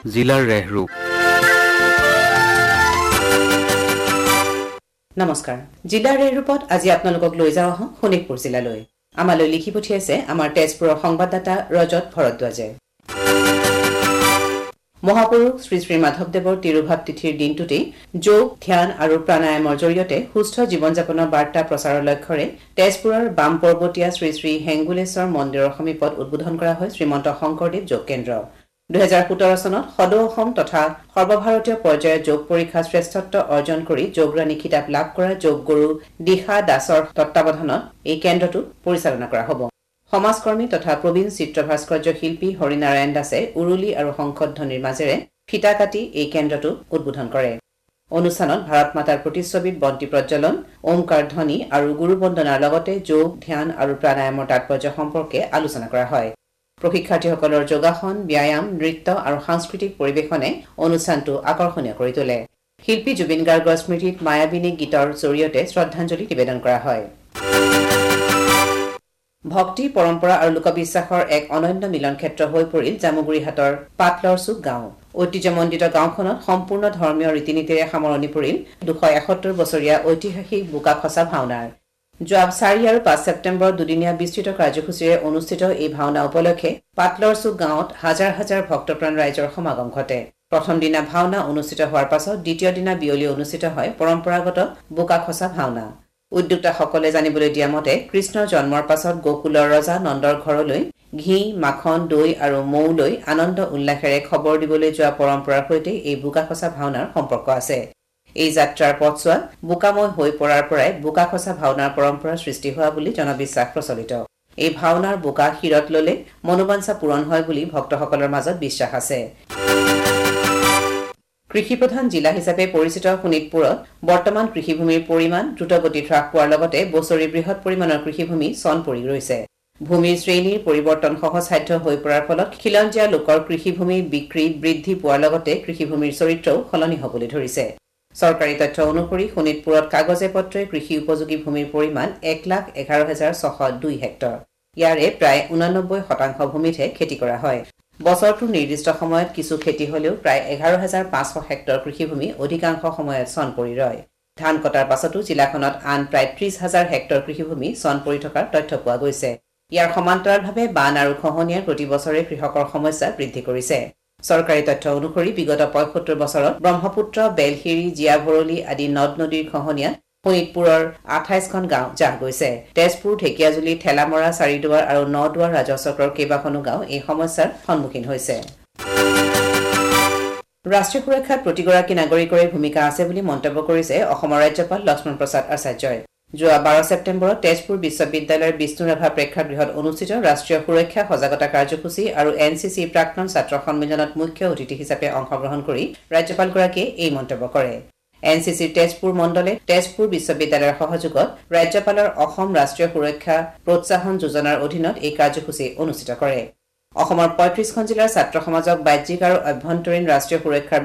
জিলাৰ ৰেহৰূপ। নমস্কাৰ, জিলাৰ ৰেহৰূপত আজি আপোনালোকক লৈ যাওঁ আহোঁ শোণিতপুৰ জিলালৈ। আমালৈ লিখি পঠিয়াইছে আমাৰ তেজপুৰৰ সংবাদদাতা ৰজত ভৰদ্বাজে। মহাপুৰুষ শ্ৰী শ্ৰী মাধৱদেৱৰ তিৰুভাৱ তিথিৰ দিনটোতেই যোগ, ধ্যান আৰু প্ৰাণায়ামৰ জৰিয়তে সুস্থ জীৱন যাপনৰ বাৰ্তা প্ৰচাৰৰ লক্ষ্যৰে তেজপুৰৰ বাম পৰ্বতীয়া শ্ৰী শ্ৰী হেংগুলেশ্বৰ মন্দিৰৰ সমীপত উদ্বোধন কৰা হয় শ্ৰীমন্ত শংকৰদেৱ যোগ কেন্দ্ৰ। 2017 চনত সদৌ অসম তথা সৰ্বভাৰতীয় পৰ্যায়ৰ যোগ পৰীক্ষা শ্ৰেষ্ঠত্ব অৰ্জন কৰি যোগৰাণী খিতাপ লাভ কৰা যোগগুৰু দিশা দাসৰ তত্বাৱধানত এই কেন্দ্ৰটো পৰিচালনা কৰা হ'ব। সমাজকৰ্মী তথা প্ৰবীণ চিত্ৰ ভাস্কৰ্য শিল্পী হৰিনাৰায়ণ দাসে উৰুলি আৰু শংখধ্বনিৰ মাজেৰে ফিতা কাটি এই কেন্দ্ৰটো উদ্বোধন কৰে। অনুষ্ঠানত ভাৰত মাতাৰ প্ৰতিচ্ছবিত বন্তি প্ৰজ্বলন, ওমকাৰ ধ্বনি আৰু গুৰু বন্দনাৰ লগতে যোগ, ধ্যান আৰু প্ৰাণায়ামৰ তাৎপৰ্য সম্পৰ্কে আলোচনা কৰা হয়। প্ৰশিক্ষাৰ্থীসকলৰ যোগাসন, ব্যায়াম, নৃত্য আৰু সাংস্কৃতিক পৰিৱেশনে অনুষ্ঠানটো আকৰ্ষণীয় কৰি তোলে। শিল্পী জুবিন গাৰ্গৰ স্মৃতিত মায়াবিনী গীতৰ জৰিয়তে শ্ৰদ্ধাঞ্জলি নিবেদন কৰা হয়। ভক্তি, পৰম্পৰা আৰু লোকবিশ্বাসৰ এক অনন্য মিলন ক্ষেত্ৰ হৈ পৰিল জামুগুৰিহাটৰ পাটলৰচুক গাঁও। ঐতিহ্যমণ্ডিত গাঁওখনত সম্পূৰ্ণ ধৰ্মীয় ৰীতি নীতিৰে সামৰণি পৰিল 271 বছৰীয়া ঐতিহাসিক বোকাখচা ভাওনাৰ। যোৱা 4 আৰু 5 ছেপ্টেম্বৰ দুদিনীয়া বিস্তৃত কাৰ্যসূচীৰে অনুষ্ঠিত এই ভাওনা উপলক্ষে পাটলৰচুক গাঁৱত হাজাৰ হাজাৰ ভক্তপ্ৰাণ ৰাইজৰ সমাগম ঘটে। প্ৰথম দিনা ভাওনা অনুষ্ঠিত হোৱাৰ পাছত দ্বিতীয় দিনা বিয়লি অনুষ্ঠিত হয় পৰম্পৰাগত বোকাখচা ভাওনা। উদ্যোক্তাসকলে জানিবলৈ দিয়া মতে কৃষ্ণৰ জন্মৰ পাছত গোকুলৰ ৰজা নন্দৰ ঘৰলৈ ঘি, মাখন, দৈ আৰু মৌ লৈ আনন্দ উল্লাসেৰে খবৰ দিবলৈ যোৱা পৰম্পৰাৰ সৈতে এই বোকাখচা ভাওনাৰ সম্পৰ্ক আছে। এই যাত্ৰাৰ পথছোৱা বোকাময় হৈ পৰাৰ পৰাই বোকাখচা ভাওনাৰ পৰম্পৰাৰ সৃষ্টি হোৱা বুলি জনবিশ্বাস প্ৰচলিত। এই ভাওনাৰ বোকা শিৰত ললে মনোবাঞ্ছা পূৰণ হয় বুলি ভক্তসকলৰ মাজত বিশ্বাস আছে। কৃষিপ্ৰধান জিলা হিচাপে পৰিচিত শোণিতপুৰত বৰ্তমান কৃষিভূমিৰ পৰিমাণ দ্ৰুতগতিত হ্ৰাস পোৱাৰ লগতে বছৰি বৃহৎ পৰিমাণৰ কৃষিভূমি চন পৰি ৰৈছে। ভূমিৰ শ্ৰেণীৰ পৰিৱৰ্তন সহজসাধ্য হৈ পৰাৰ ফলত খিলঞ্জীয়া লোকৰ কৃষিভূমিৰ বিক্ৰী বৃদ্ধি পোৱাৰ লগতে কৃষিভূমিৰ চৰিত্ৰও সলনি হ'বলৈ ধৰিছে। চৰকাৰী তথ্য অনুসৰি শোণিতপুৰত কাগজে পত্ৰে কৃষি উপযোগী ভূমিৰ পৰিমাণ 1,11,602 হেক্টৰ। ইয়াৰে প্ৰায় 89% ভূমিতহে খেতি কৰা হয়। বছৰটোৰ নিৰ্দিষ্ট সময়ত কিছু খেতি হলেও প্ৰায় 11,500 হেক্টৰ কৃষিভূমি অধিকাংশ সময়ত চন পৰি ৰয়। ধান কটাৰ পাছতো জিলাখনত আন প্ৰায় 30,000 হেক্টৰ কৃষিভূমি চন পৰি থকাৰ তথ্য পোৱা গৈছে। ইয়াৰ সমান্তৰালভাৱে বান আৰু খহনীয়াৰ প্ৰতি বছৰে কৃষকৰ সমস্যা বৃদ্ধি কৰিছে। চৰকাৰী তথ্য অনুসৰি বিগত 75 বছৰত ব্ৰহ্মপুত্ৰ, বেলশিৰি, জীয়াভৰলী আদি নদ নদীৰ খহনীয়াত শোণিতপুৰৰ 28খন গাঁও জাহ গৈছে। তেজপুৰ, ঢেকিয়াজুলি, ঠেলামৰা, চাৰিদুৱাৰ আৰু নদুৱাৰ ৰাজহ চক্ৰৰ কেইবাখনো গাঁও এই সমস্যাৰ সন্মুখীন হৈছে। ৰাষ্ট্ৰীয় সুৰক্ষাত প্ৰতিগৰাকী নাগৰিকৰে ভূমিকা আছে বুলি মন্তব্য কৰিছে অসমৰ ৰাজ্যপাল লক্ষ্মণ প্ৰসাদ আচাৰ্যই। যোৱা 12 ছেপ্টেম্বৰত তেজপুৰ বিশ্ববিদ্যালয়ৰ বিষ্ণুৰাভা প্ৰেক্ষাগৃহত অনুষ্ঠিত ৰাষ্ট্ৰীয় সুৰক্ষা সজাগতা কাৰ্যসূচী আৰু NCC প্ৰাক্তন ছাত্ৰ সন্মিলনত মুখ্য অতিথি হিচাপে অংশগ্ৰহণ কৰি ৰাজ্যপালগৰাকীয়ে এই মন্তব্য কৰে। NCCৰ তেজপুৰ মণ্ডলে তেজপুৰ বিশ্ববিদ্যালয়ৰ সহযোগত ৰাজ্যপালৰ অসম ৰাষ্ট্ৰীয় সুৰক্ষা প্ৰোৎসাহন যোজনাৰ অধীনত এই কাৰ্যসূচী অনুষ্ঠিত কৰে। অসমৰ 35খন জিলাৰ ছাত্ৰ সমাজক বাহ্যিক আৰু অভ্যন্তৰীণ ৰাষ্ট্ৰীয় সুৰক্ষাৰ